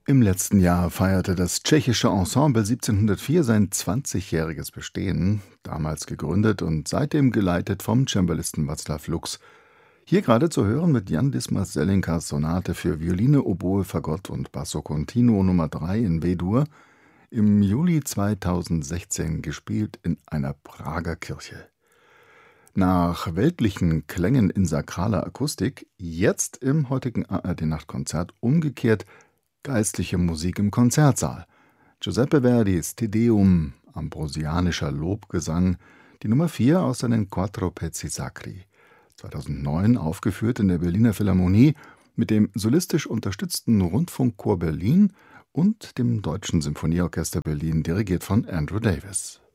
Im letzten Jahr feierte das tschechische Ensemble 1704 sein 20-jähriges Bestehen, damals gegründet und seitdem geleitet vom Cembalisten Václav Lux. Hier gerade zu hören mit Jan Dismas Zelinkas Sonate für Violine, Oboe, Fagott und Basso Continuo Nummer 3 in B-Dur, im Juli 2016 gespielt in einer Prager Kirche. Nach weltlichen Klängen in sakraler Akustik, jetzt im heutigen ARD-Nachtkonzert umgekehrt geistliche Musik im Konzertsaal. Giuseppe Verdis Te Deum, ambrosianischer Lobgesang, die Nummer 4 aus seinen Quattro Pezzi Sacri. 2009 aufgeführt in der Berliner Philharmonie mit dem solistisch unterstützten Rundfunkchor Berlin und dem Deutschen Symphonieorchester Berlin, dirigiert von Andrew Davis.